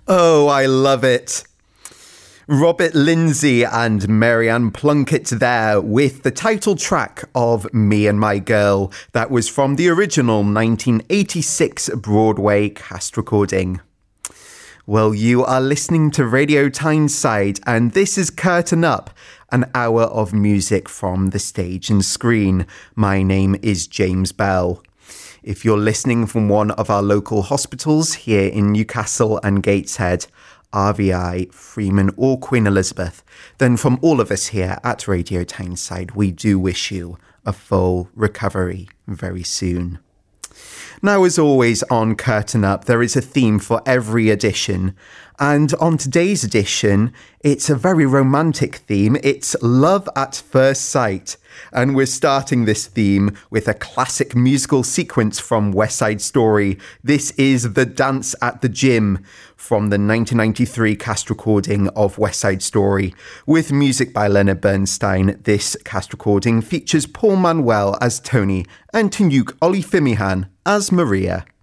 Oh, I love it. Robert Lindsay and Marianne Plunkett there with the title track of Me and My Girl. That was from the original 1986 Broadway cast recording. Well, you are listening to Radio Tyneside, and this is Curtain Up, an hour of music from the stage and screen. My name is James Bell. If you're listening from one of our local hospitals here in Newcastle and Gateshead, RVI, Freeman or Queen Elizabeth, then from all of us here at Radio Tyneside, we do wish you a full recovery very soon. Now, as always on Curtain Up, there is a theme for every edition. And on today's edition, it's a very romantic theme. It's love at first sight. And we're starting this theme with a classic musical sequence from West Side Story. This is The Dance at the Gym from the 1993 cast recording of West Side Story. With music by Leonard Bernstein, this cast recording features Paul Manuel as Tony and Tanuk Olufimihan as Maria.